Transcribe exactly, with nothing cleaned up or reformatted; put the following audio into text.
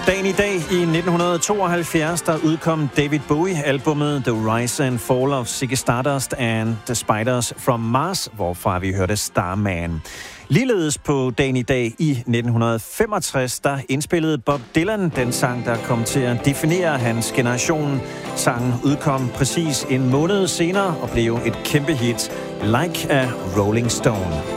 dagen i dag i nitten tooghalvfjerds, der udkom David Bowie-albummet The Rise and Fall of Ziggy Stardust and The Spiders from Mars, hvorfra vi hørte Starman. Ligeledes på dagen i dag i nitten femogtres, der indspillede Bob Dylan den sang, der kom til at definere hans generation. Sangen udkom præcis en måned senere og blev et kæmpe hit, Like a Rolling Stone.